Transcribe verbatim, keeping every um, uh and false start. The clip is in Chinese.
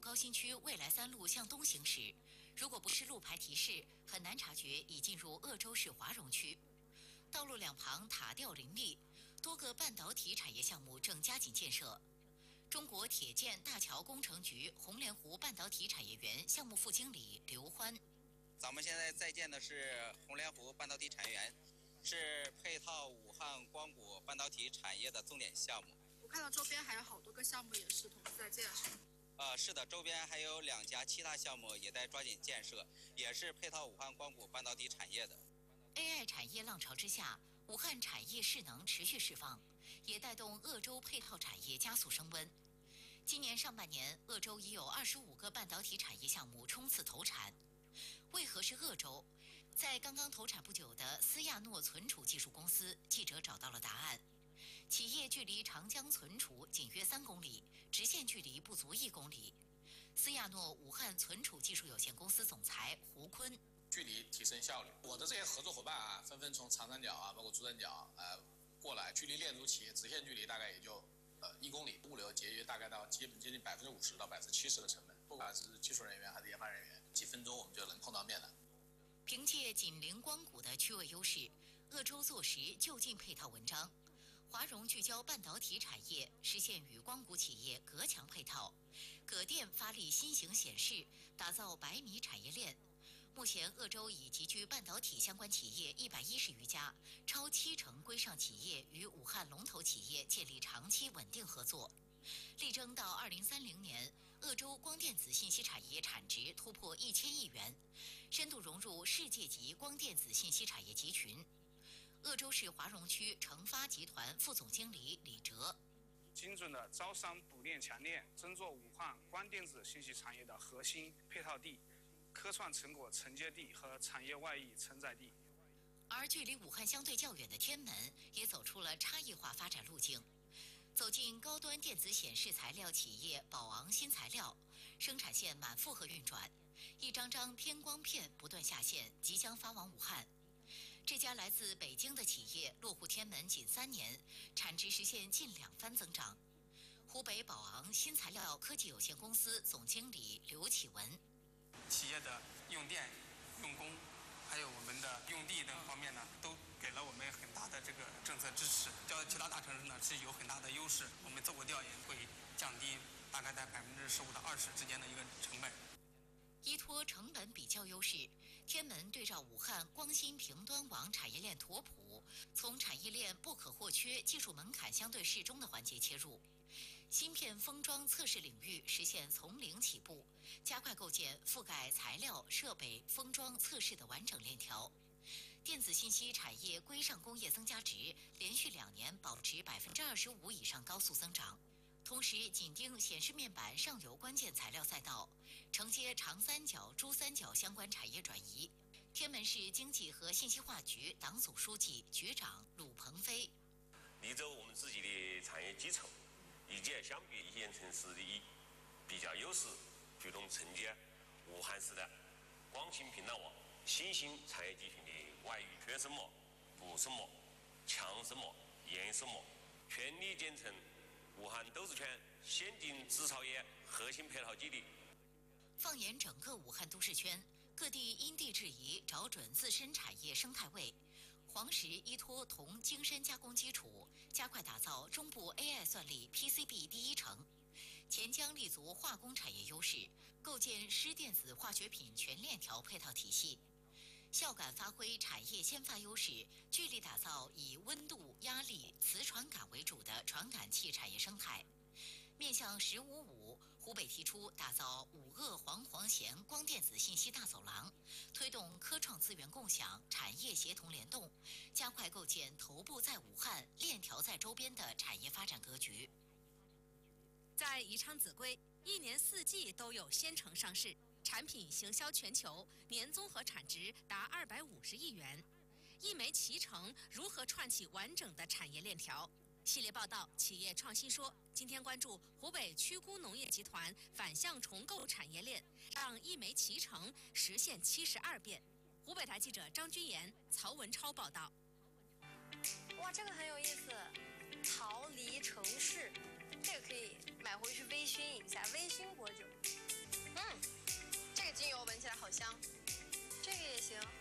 高新区未来三路向东行驶，如果不是路牌提示，很难察觉已进入鄂州市华容区。道路两旁塔吊林立，多个半导体产业项目正加紧建设。中国铁建大桥工程局红莲湖半导体产业园项目副经理刘欢。 咱们现在在建的是红莲湖半导体产业园，是配套武汉光谷半导体产业的重点项目。 我看到周边还有好多个项目也是同时在建设。 呃，是的，周边还有两家其他项目也在抓紧建设，也是配套武汉光谷半导体产业的。 A I 产业浪潮之下，武汉产业势能持续释放，也带动鄂州配套产业加速升温。今年上半年，鄂州已有二十五个半导体产业项目冲刺投产。为何是鄂州？在刚刚投产不久的思亚诺存储技术公司，记者找到了答案。企业距离长江存储仅约三公里，直线距离不足一公里。思亚诺武汉存储技术有限公司总裁胡坤。 距离提升效率，我的这些合作伙伴啊，纷纷从长三角啊，包括珠三角呃过来，距离链路企业直线距离大概也就呃一公里，物流节约大概到基本接近百分之五十到百分之七十的成本，不管是技术人员还是研发人员，几分钟我们就能碰到面了。 凭借紧邻光谷的区位优势，鄂州坐实就近配套文章。华融聚焦半导体产业，实现与光谷企业隔墙配套。葛电发力新型显示，打造百米产业链。目前，鄂州已集聚半导体相关企业一百一十余家，超七成规上企业与武汉龙头企业建立长期稳定合作。力争到二零三零年，鄂州光电子信息产业产值突破一千亿元，深度融入世界级光电子信息产业集群。鄂州市华容区成发集团副总经理李哲： 精准的招商补链强链，争做武汉光电子信息产业的核心配套地、科创成果承接地和产业外溢承载地。 而距离武汉相对较远的天门，也走出了差异化发展路径。走进高端电子显示材料企业宝昂新材料，生产线满负荷运转，一张张偏光片不断下线，即将发往武汉。这家来自北京的企业落户天门仅三年，产值实现近两番增长。湖北宝昂新材料科技有限公司总经理刘启文： 企业的用电、用工，还有我们的用地等方面呢，都给了我们很大的这个政策支持。较其他大城市呢是有很大的优势。我们做过调研，会降低大概在百分之十五到二十之间的一个成本。 依托成本比较优势，天门对照武汉光芯屏端网产业链图谱，从产业链不可或缺、技术门槛相对适中的环节切入，芯片封装测试领域实现从零起步，加快构建覆盖材料、设备、封装、测试的完整链条。电子信息产业规上工业增加值连续两年保持百分之二十五以上高速增长。同时，紧盯显示面板上游关键材料赛道，承接长三角、珠三角相关产业转移。天门市经济和信息化局党组书记、局长鲁鹏飞： 立着我们自己的产业基础，以及相比一线城市的比较优势，主动承接武汉市的光芯屏端网新兴产业集群的外语缺生膜、补生膜、强生膜、延生膜，全力建成武汉都市圈先进制造业核心配套基地。 放眼整个武汉都市圈，各地因地制宜找准自身产业生态位。黄石依托铜精深加工基础，加快打造中部 A I 算力 P C B 第一城。钱江立足化工产业优势，构建湿电子化学品全链条配套体系。孝感发挥产业先发优势，聚力打造以温度、压力、磁传感为主的传感器产业生态。面向“十五五”，湖北提出打造五鄂黄黄咸光电子信息大走廊，推动科创资源共享、产业协同联动，加快构建头部在武汉、链条在周边的产业发展格局。 在宜昌秭归，一年四季都有鲜橙上市。产品行销全球，年综合产值达二百五十亿元。一枚脐橙如何串起完整的产业链条？系列报道，企业创新说，今天关注湖北曲姑农业集团反向重构产业链，让一枚脐橙实现七十二变。湖北台记者张君妍、曹文超报道。 哇，这个很有意思，桃梨橙柿，这个可以买回去微醺一下，微醺果酒。 行。